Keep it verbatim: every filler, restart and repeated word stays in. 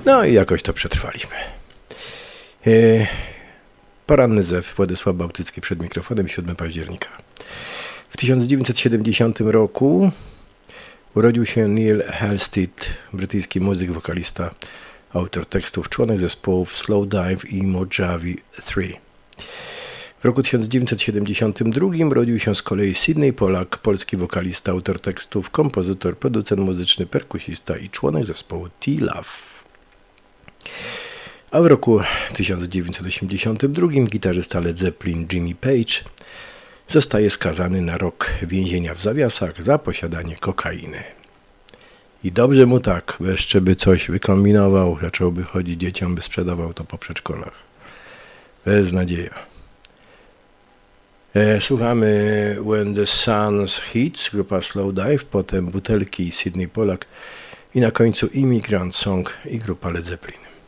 No i jakoś to przetrwaliśmy. E, poranny zew, Władysław Bałtycki przed mikrofonem, siódmego października. W tysiąc dziewięćset siedemdziesiątym roku urodził się Neil Halstead, brytyjski muzyk, wokalista, autor tekstów, członek zespołów Slowdive i Mojave trzy. W roku tysiąc dziewięćset siedemdziesiątym drugim rodził się z kolei Sydney Pollack, polski wokalista, autor tekstów, kompozytor, producent muzyczny, perkusista i członek zespołu T-Love. A w roku tysiąc dziewięćset osiemdziesiątym drugim gitarzysta Led Zeppelin Jimmy Page zostaje skazany na rok więzienia w zawiasach za posiadanie kokainy. I dobrze mu tak, bo jeszcze by coś wykombinował, zacząłby chodzić dzieciom, by sprzedawał to po przedszkolach. Beznadzieja. E, słuchamy When the Sun Hits, grupa Slowdive, potem Butelki i Sydney Pollack i na końcu Immigrant Song i grupa Led Zeppelin.